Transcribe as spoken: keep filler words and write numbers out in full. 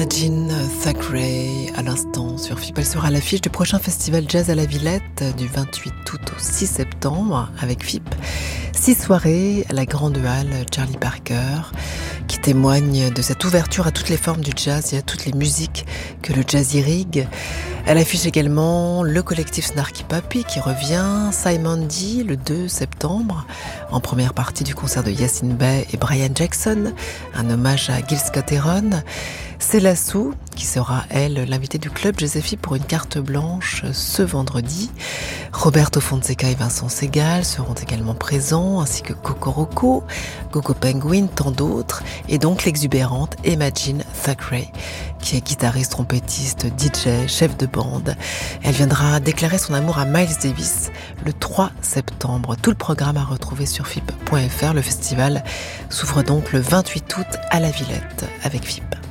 Imagine Thackeray à l'instant sur F I P. Elle sera à l'affiche du prochain festival Jazz à la Villette du vingt-huit août au six septembre avec F I P. Six soirées à la Grande Halle Charlie Parker qui témoignent de cette ouverture à toutes les formes du jazz et à toutes les musiques que le jazz irrigue. Elle affiche également le collectif Snarky Puppy qui revient, Simon D le deux septembre, en première partie du concert de Yassine Bey et Brian Jackson, un hommage à Gil Scott-Heron. Céla Sou, qui sera, elle, l'invitée du club Josephi pour une carte blanche ce vendredi. Roberto Fonseca et Vincent Segal seront également présents, ainsi que Coco Rocco, Gogo Penguin, tant d'autres, et donc l'exubérante Imagine Thackeray, qui est guitariste, trompettiste, D J, chef de bande. Elle viendra déclarer son amour à Miles Davis le trois septembre. Tout le programme à retrouver sur F I P point F R. Le festival s'ouvre donc le vingt-huit août à la Villette avec F I P.